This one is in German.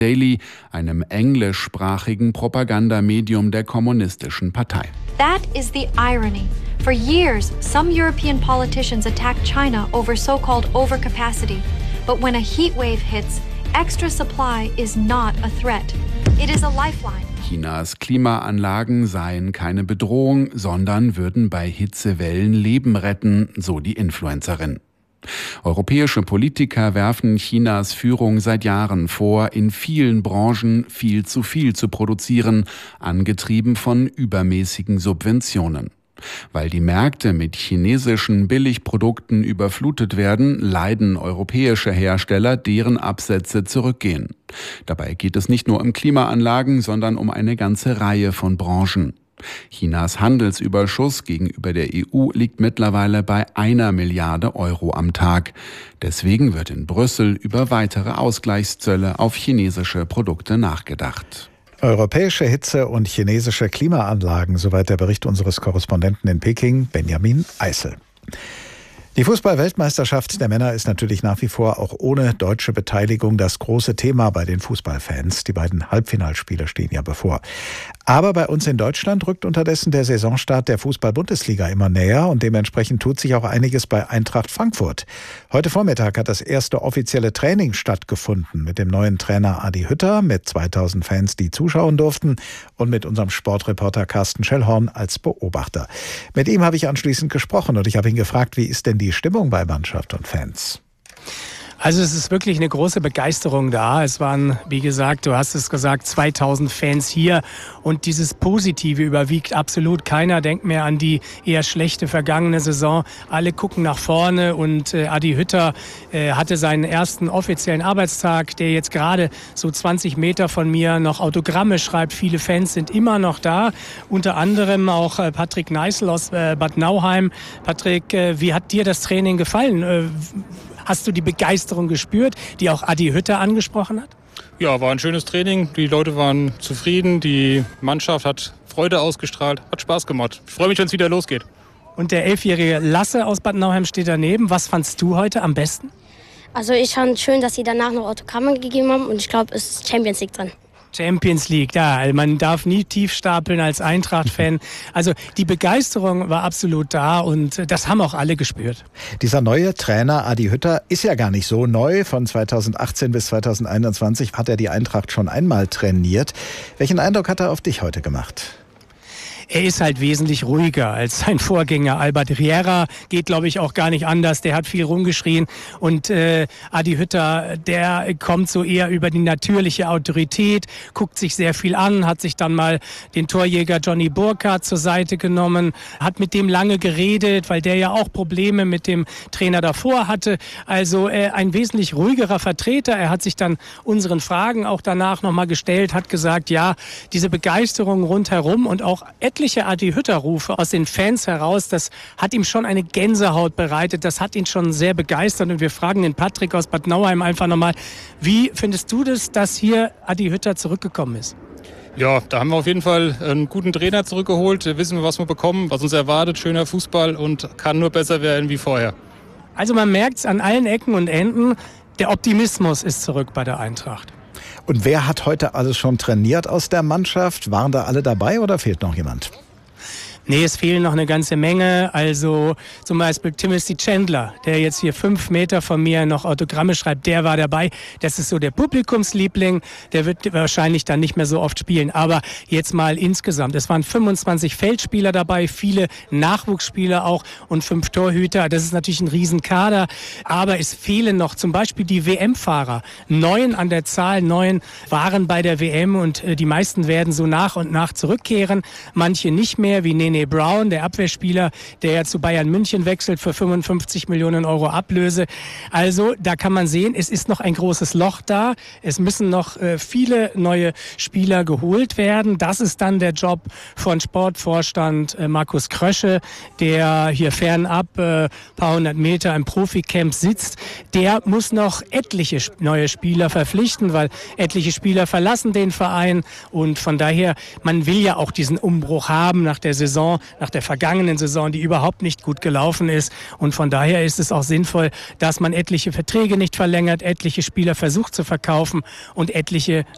Daily, einem englischsprachigen Propagandamedium der Kommunistischen Partei. That is the irony. For years, some European politicians attacked China over so-called overcapacity. But when a heat wave hits, extra supply is not a threat. It is a lifeline. Chinas Klimaanlagen seien keine Bedrohung, sondern würden bei Hitzewellen Leben retten, so die Influencerin. Europäische Politiker werfen Chinas Führung seit Jahren vor, in vielen Branchen viel zu produzieren, angetrieben von übermäßigen Subventionen. Weil die Märkte mit chinesischen Billigprodukten überflutet werden, leiden europäische Hersteller, deren Absätze zurückgehen. Dabei geht es nicht nur um Klimaanlagen, sondern um eine ganze Reihe von Branchen. Chinas Handelsüberschuss gegenüber der EU liegt mittlerweile bei 1 Milliarde Euro am Tag. Deswegen wird in Brüssel über weitere Ausgleichszölle auf chinesische Produkte nachgedacht. Europäische Hitze und chinesische Klimaanlagen, soweit der Bericht unseres Korrespondenten in Peking, Benjamin Eisel. Die Fußball-Weltmeisterschaft der Männer ist natürlich nach wie vor auch ohne deutsche Beteiligung das große Thema bei den Fußballfans. Die beiden Halbfinalspiele stehen ja bevor. Aber bei uns in Deutschland rückt unterdessen der Saisonstart der Fußball-Bundesliga immer näher und dementsprechend tut sich auch einiges bei Eintracht Frankfurt. Heute Vormittag hat das erste offizielle Training stattgefunden mit dem neuen Trainer Adi Hütter, mit 2000 Fans, die zuschauen durften und mit unserem Sportreporter Carsten Schellhorn als Beobachter. Mit ihm habe ich anschließend gesprochen und ich habe ihn gefragt, wie ist denn die Stimmung bei Mannschaft und Fans? Also es ist wirklich eine große Begeisterung da. Es waren, wie gesagt, du hast es gesagt, 2000 Fans hier und dieses Positive überwiegt absolut. Keiner denkt mehr an die eher schlechte vergangene Saison. Alle gucken nach vorne und Adi Hütter hatte seinen ersten offiziellen Arbeitstag, der jetzt gerade so 20 Meter von mir noch Autogramme schreibt. Viele Fans sind immer noch da, unter anderem auch Patrick Neißl aus Bad Nauheim. Patrick, wie hat dir das Training gefallen? Hast du die Begeisterung gespürt, die auch Adi Hütter angesprochen hat? Ja, war ein schönes Training. Die Leute waren zufrieden. Die Mannschaft hat Freude ausgestrahlt. Hat Spaß gemacht. Ich freue mich, wenn es wieder losgeht. Und der 11-jährige Lasse aus Bad Nauheim steht daneben. Was fandst du heute am besten? Also ich fand schön, dass sie danach noch Autogramme gegeben haben. Und ich glaube, es ist Champions League drin. Champions League, ja, man darf nie tief stapeln als Eintracht-Fan. Also die Begeisterung war absolut da und das haben auch alle gespürt. Dieser neue Trainer Adi Hütter ist ja gar nicht so neu. Von 2018 bis 2021 hat er die Eintracht schon einmal trainiert. Welchen Eindruck hat er auf dich heute gemacht? Er ist halt wesentlich ruhiger als sein Vorgänger Albert Riera. Geht, glaube ich, auch gar nicht anders. Der hat viel rumgeschrien. Und Adi Hütter, der kommt so eher über die natürliche Autorität, guckt sich sehr viel an, hat sich dann mal den Torjäger Johnny Burkhardt zur Seite genommen, hat mit dem lange geredet, weil der ja auch Probleme mit dem Trainer davor hatte. Also ein wesentlich ruhigerer Vertreter. Er hat sich dann unseren Fragen auch danach nochmal gestellt, hat gesagt, ja, diese Begeisterung rundherum und auch etliche Adi Hütter-Rufe aus den Fans heraus, das hat ihm schon eine Gänsehaut bereitet, das hat ihn schon sehr begeistert und wir fragen den Patrick aus Bad Nauheim einfach nochmal, wie findest du das, dass hier Adi Hütter zurückgekommen ist? Ja, da haben wir auf jeden Fall einen guten Trainer zurückgeholt, wissen wir, was wir bekommen, was uns erwartet, schöner Fußball und kann nur besser werden wie vorher. Also man merkt es an allen Ecken und Enden, der Optimismus ist zurück bei der Eintracht. Und wer hat heute alles schon trainiert aus der Mannschaft? Waren da alle dabei oder fehlt noch jemand? Nee, es fehlen noch eine ganze Menge. Also zum Beispiel Timothy Chandler, der jetzt hier 5 Meter von mir noch Autogramme schreibt, der war dabei. Das ist so der Publikumsliebling. Der wird wahrscheinlich dann nicht mehr so oft spielen. Aber jetzt mal insgesamt. Es waren 25 Feldspieler dabei, viele Nachwuchsspieler auch und 5 Torhüter. Das ist natürlich ein Riesenkader. Aber es fehlen noch zum Beispiel die WM-Fahrer. 9 an der Zahl, 9 waren bei der WM und die meisten werden so nach und nach zurückkehren. Manche nicht mehr, wie Nene Brown, der Abwehrspieler, der ja zu Bayern München wechselt für 55 Millionen Euro Ablöse. Also da kann man sehen, es ist noch ein großes Loch da. Es müssen noch viele neue Spieler geholt werden. Das ist dann der Job von Sportvorstand Markus Krösche, der hier fernab paar hundert Meter im Proficamp sitzt. Der muss noch etliche neue Spieler verpflichten, weil etliche Spieler verlassen den Verein und von daher, man will ja auch diesen Umbruch haben nach der Saison, nach der vergangenen Saison, die überhaupt nicht gut gelaufen ist. Und von daher ist es auch sinnvoll, dass man etliche Verträge nicht verlängert, etliche Spieler versucht zu verkaufen und etliche